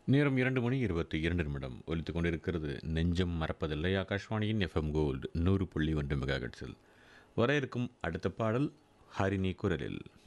நேரம் 2:22 ஒலித்துக் கொண்டிருக்கிறது. நெஞ்சம் மறப்பதில்லை. ஆகாஷ்வாணியின் எஃப்எம் கோல்டு 100.1 மெகாஹெர்ட்ஸில் வர இருக்கும் அடுத்த பாடல் ஹரிணி குரலில்.